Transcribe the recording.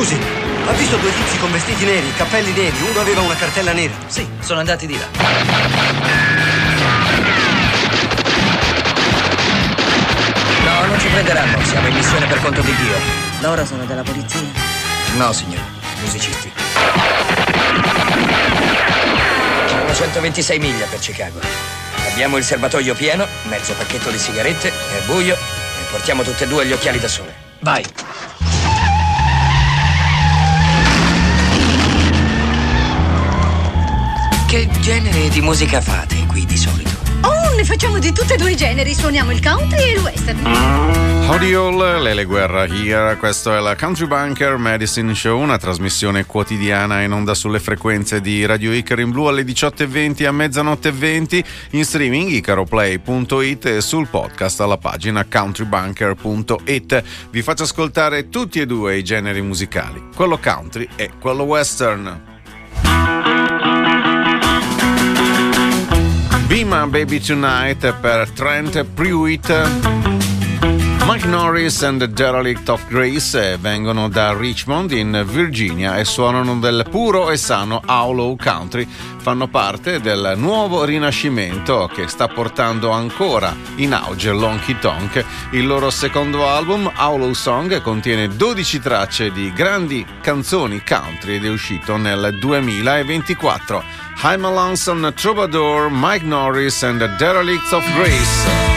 Scusi, ha visto due tizi con vestiti neri, cappelli neri, uno aveva una cartella nera? Sì, sono andati di là. No, non ci prenderanno, siamo in missione per conto di Dio. Loro sono della polizia? No, signore, musicisti. Sono 126 miglia per Chicago. Abbiamo il serbatoio pieno, mezzo pacchetto di sigarette, è buio e portiamo tutte e due gli occhiali da sole. Vai! Che genere di musica fate qui di solito? Oh, ne facciamo di tutti e due i generi. Suoniamo il country e il western. Howdy all, Lele Guerra here. Questo è la Country Bunker Medicine Show, una trasmissione quotidiana in onda sulle frequenze di Radio Icaro in blu alle 18:20 a mezzanotte 20, in streaming icaroplay.it e sul podcast alla pagina countrybunker.it. Vi faccio ascoltare tutti e due i generi musicali, quello country e quello western. Be My Baby Tonight per Trent Pruitt. Mike Norris and the Derelict of Grace vengono da Richmond in Virginia e suonano del puro e sano Outlaw Country. Fanno parte del nuovo rinascimento che sta portando ancora in auge l'Honky Tonk. Il loro secondo album, Outlaw Song, contiene 12 tracce di grandi canzoni country ed è uscito nel 2024. I'm a Lonesome Troubadour, Mike Norris and the Derelicts of Grace.